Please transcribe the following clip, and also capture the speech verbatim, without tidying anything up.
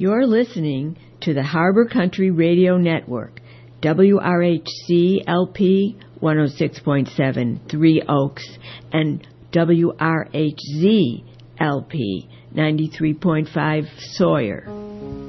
You're listening to the Harbor Country Radio Network, W R H C L P one oh six point seven, Three Oaks, and W R H Z L P ninety-three point five, Sawyer.